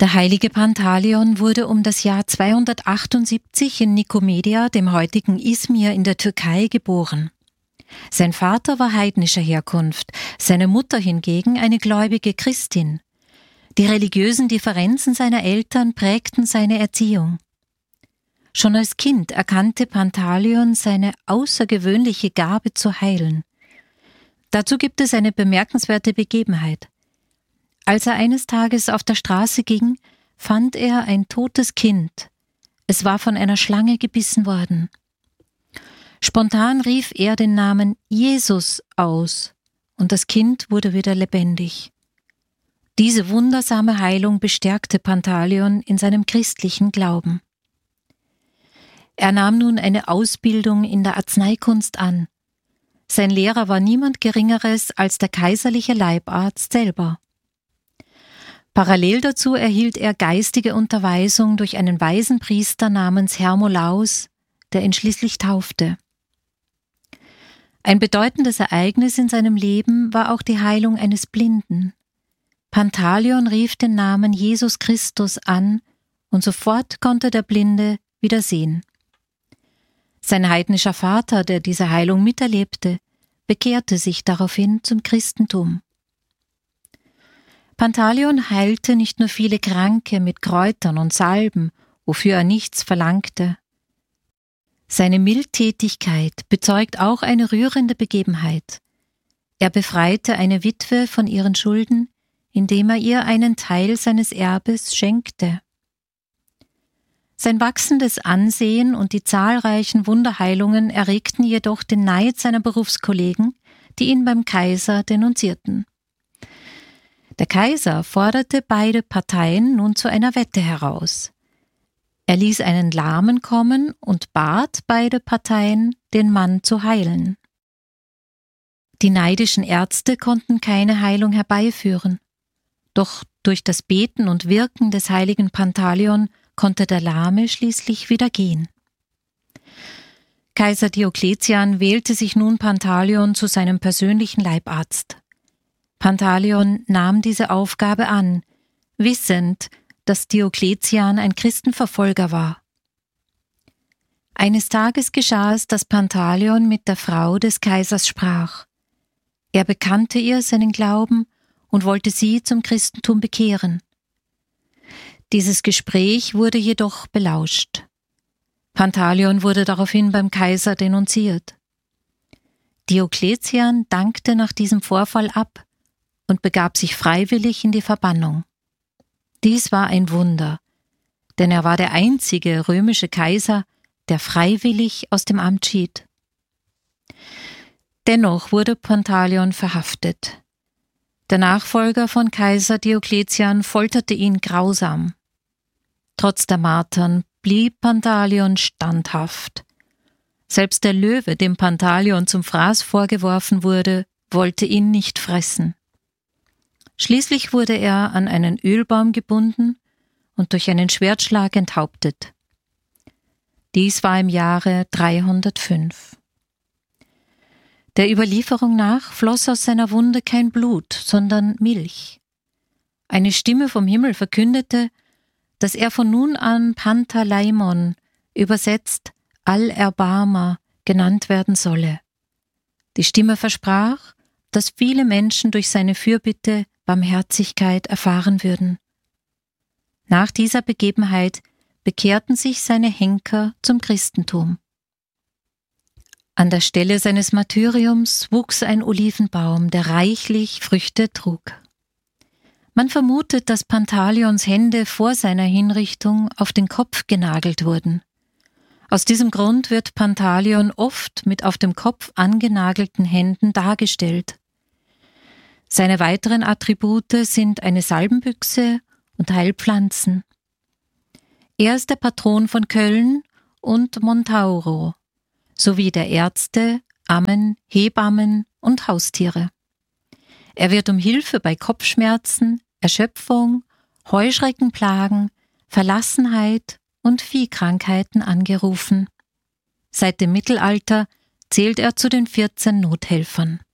Der heilige Pantaleon wurde um das Jahr 278 in Nikomedia, dem heutigen Izmir in der Türkei, geboren. Sein Vater war heidnischer Herkunft, seine Mutter hingegen eine gläubige Christin. Die religiösen Differenzen seiner Eltern prägten seine Erziehung. Schon als Kind erkannte Pantaleon seine außergewöhnliche Gabe zu heilen. Dazu gibt es eine bemerkenswerte Begebenheit. Als er eines Tages auf der Straße ging, fand er ein totes Kind. Es war von einer Schlange gebissen worden. Spontan rief er den Namen Jesus aus und das Kind wurde wieder lebendig. Diese wundersame Heilung bestärkte Pantaleon in seinem christlichen Glauben. Er nahm nun eine Ausbildung in der Arzneikunst an. Sein Lehrer war niemand Geringeres als der kaiserliche Leibarzt selber. Parallel dazu erhielt er geistige Unterweisung durch einen weisen Priester namens Hermolaus, der ihn schließlich taufte. Ein bedeutendes Ereignis in seinem Leben war auch die Heilung eines Blinden. Pantaleon rief den Namen Jesus Christus an und sofort konnte der Blinde wieder sehen. Sein heidnischer Vater, der diese Heilung miterlebte, bekehrte sich daraufhin zum Christentum. Pantaleon heilte nicht nur viele Kranke mit Kräutern und Salben, wofür er nichts verlangte. Seine Mildtätigkeit bezeugt auch eine rührende Begebenheit. Er befreite eine Witwe von ihren Schulden, indem er ihr einen Teil seines Erbes schenkte. Sein wachsendes Ansehen und die zahlreichen Wunderheilungen erregten jedoch den Neid seiner Berufskollegen, die ihn beim Kaiser denunzierten. Der Kaiser forderte beide Parteien nun zu einer Wette heraus. Er ließ einen Lahmen kommen und bat beide Parteien, den Mann zu heilen. Die neidischen Ärzte konnten keine Heilung herbeiführen. Doch durch das Beten und Wirken des heiligen Pantaleon konnte der Lahme schließlich wieder gehen. Kaiser Diokletian wählte sich nun Pantaleon zu seinem persönlichen Leibarzt. Pantaleon nahm diese Aufgabe an, wissend, dass Diokletian ein Christenverfolger war. Eines Tages geschah es, dass Pantaleon mit der Frau des Kaisers sprach. Er bekannte ihr seinen Glauben und wollte sie zum Christentum bekehren. Dieses Gespräch wurde jedoch belauscht. Pantaleon wurde daraufhin beim Kaiser denunziert. Diokletian dankte nach diesem Vorfall ab und begab sich freiwillig in die Verbannung. Dies war ein Wunder, denn er war der einzige römische Kaiser, der freiwillig aus dem Amt schied. Dennoch wurde Pantaleon verhaftet. Der Nachfolger von Kaiser Diokletian folterte ihn grausam. Trotz der Martern blieb Pantaleon standhaft. Selbst der Löwe, dem Pantaleon zum Fraß vorgeworfen wurde, wollte ihn nicht fressen. Schließlich wurde er an einen Ölbaum gebunden und durch einen Schwertschlag enthauptet. Dies war im Jahre 305. Der Überlieferung nach floss aus seiner Wunde kein Blut, sondern Milch. Eine Stimme vom Himmel verkündete, dass er von nun an Pantalaimon, übersetzt Allerbarmer, genannt werden solle. Die Stimme versprach, dass viele Menschen durch seine Fürbitte Barmherzigkeit erfahren würden. Nach dieser Begebenheit bekehrten sich seine Henker zum Christentum. An der Stelle seines Martyriums wuchs ein Olivenbaum, der reichlich Früchte trug. Man vermutet, dass Pantaleons Hände vor seiner Hinrichtung auf den Kopf genagelt wurden. Aus diesem Grund wird Pantaleon oft mit auf dem Kopf angenagelten Händen dargestellt. Seine weiteren Attribute sind eine Salbenbüchse und Heilpflanzen. Er ist der Patron von Köln und Montauro, sowie der Ärzte, Ammen, Hebammen und Haustiere. Er wird um Hilfe bei Kopfschmerzen, Erschöpfung, Heuschreckenplagen, Verlassenheit und Viehkrankheiten angerufen. Seit dem Mittelalter zählt er zu den 14 Nothelfern.